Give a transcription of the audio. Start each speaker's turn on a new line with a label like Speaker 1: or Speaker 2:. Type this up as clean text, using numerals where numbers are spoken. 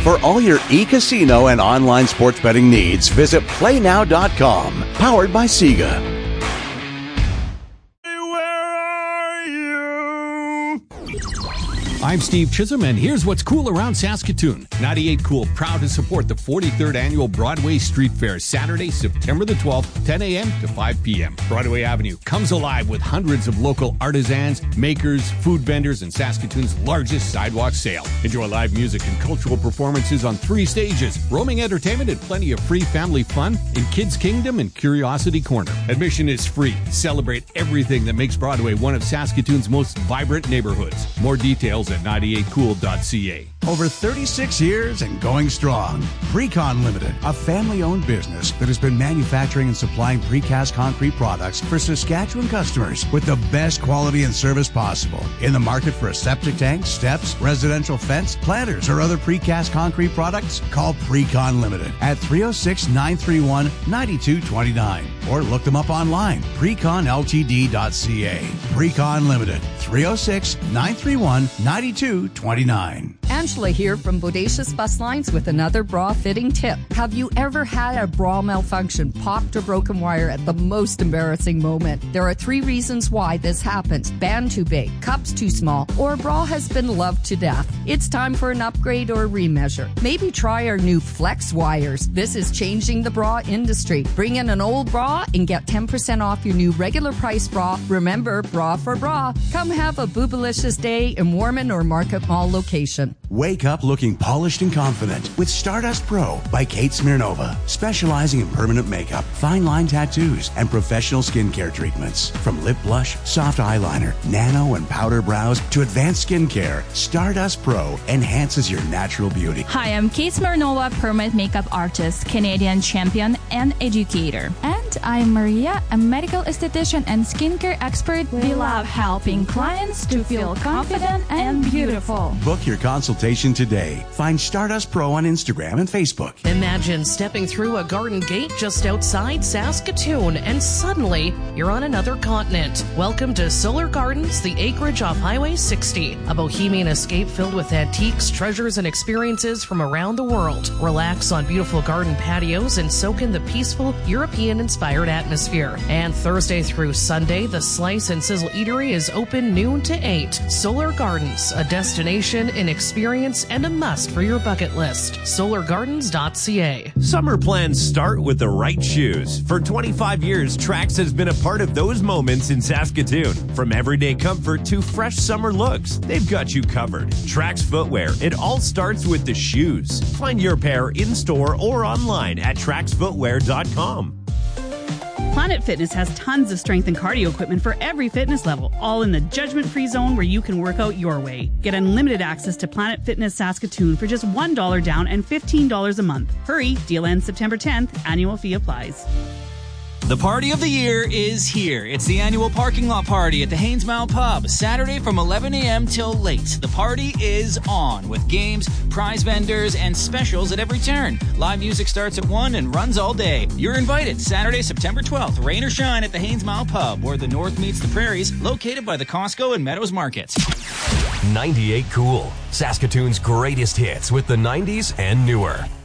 Speaker 1: For all your e-casino and online sports betting needs, visit PlayNow.com. Powered by Sega.
Speaker 2: I'm Steve Chisholm, and here's what's cool around Saskatoon. 98 Cool, proud to support the 43rd Annual Broadway Street Fair, Saturday, September the 12th, 10 a.m. to 5 p.m. Broadway Avenue comes alive with hundreds of local artisans, makers, food vendors, and Saskatoon's largest sidewalk sale. Enjoy live music and cultural performances on 3 stages, roaming entertainment, and plenty of free family fun in Kids Kingdom and Curiosity Corner. Admission is free. Celebrate everything that makes Broadway one of Saskatoon's most vibrant neighborhoods. More details at 98cool.ca.
Speaker 3: Over 36 years and going strong. Precon Limited, a family-owned business that has been manufacturing and supplying precast concrete products for Saskatchewan customers with the best quality and service possible. In the market for a septic tank, steps, residential fence, planters, or other precast concrete products? Call Precon Limited at 306-931-9229 or look them up online, preconltd.ca. Precon Limited, 306-931-9229.
Speaker 4: Angela here from Bodacious Bus Lines with another bra fitting tip. Have you ever had a bra malfunction, popped or broken wire at the most embarrassing moment? There are 3 reasons why this happens. Band too big, cups too small, or a bra has been loved to death. It's time for an upgrade or a remeasure. Maybe try our new Flex wires. This is changing the bra industry. Bring in an old bra and get 10% off your new regular price bra. Remember, bra for bra. Come have a boobalicious day in Warman or Market Mall location.
Speaker 3: Wake up looking polished and confident with Stardust Pro by Kate Smirnova, specializing in permanent makeup, fine line tattoos, and professional skincare treatments. From lip blush, soft eyeliner, nano and powder brows to advanced skincare, Stardust Pro enhances your natural beauty.
Speaker 5: Hi, I'm Kate Smirnova, permanent makeup artist, Canadian champion, and educator. And I'm Maria, a medical esthetician and skincare expert. We love helping clients to feel confident and beautiful.
Speaker 3: Book your consultation today. Find Stardust Pro on Instagram and Facebook.
Speaker 6: Imagine stepping through a garden gate just outside Saskatoon and suddenly you're on another continent. Welcome to Solar Gardens, the acreage off Highway 60. A bohemian escape filled with antiques, treasures, and experiences from around the world. Relax on beautiful garden patios and soak in the peaceful, European-inspired atmosphere. And Thursday through Sunday, the Slice and Sizzle Eatery is open noon to 8. Solar Gardens, a destination in experience and a must for your bucket list. SolarGardens.ca.
Speaker 7: Summer plans start with the right shoes. For 25 years, Trax has been a part of those moments in Saskatoon. From everyday comfort to fresh summer looks, they've got you covered. Trax Footwear, it all starts with the shoes. Find your pair in-store or online at TraxFootwear.com.
Speaker 8: Planet Fitness has tons of strength and cardio equipment for every fitness level, all in the judgment-free zone where you can work out your way. Get unlimited access to Planet Fitness Saskatoon for just $1 down and $15 a month. Hurry, deal ends September 10th. Annual fee applies.
Speaker 9: The party of the year is here. It's the annual parking lot party at the Haynesmile Pub, Saturday from 11 a.m. till late. The party is on with games, prize vendors, and specials at every turn. Live music starts at 1 and runs all day. You're invited Saturday, September 12th, rain or shine at the Haynesmile Pub, where the north meets the prairies, located by the Costco and Meadows Markets.
Speaker 10: 98 Cool, Saskatoon's greatest hits with the 90s and newer.